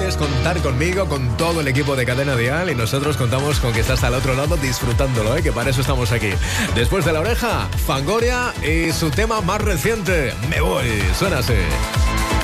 puedes contar conmigo, con todo el equipo de Cadena Dial, y nosotros contamos con que estás al otro lado disfrutándolo, que para eso estamos aquí. Después de La Oreja, Fangoria y su tema más reciente, Me Voy. Suena así.